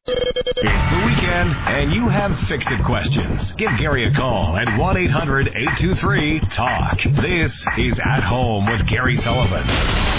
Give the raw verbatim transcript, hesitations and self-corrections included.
It's the weekend, and you have fix-it questions. Give Gary a call at one eight hundred eight two three talk. This is At Home with Gary Sullivan.